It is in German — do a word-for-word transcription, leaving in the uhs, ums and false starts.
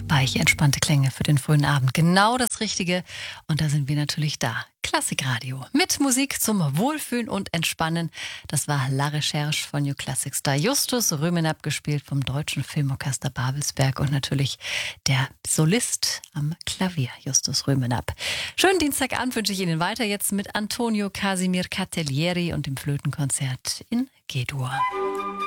Weiche, entspannte Klänge für den frühen Abend. Genau das Richtige. Und da sind wir natürlich da. Klassikradio. Mit Musik zum Wohlfühlen und Entspannen. Das war La Recherche von New Classic Star Justus Rümenab, gespielt vom Deutschen Filmorchester Babelsberg. Und natürlich der Solist am Klavier, Justus Rümenab. Schönen Dienstagabend wünsche ich Ihnen weiter jetzt mit Antonio Casimir Catelieri und dem Flötenkonzert in G-Dur.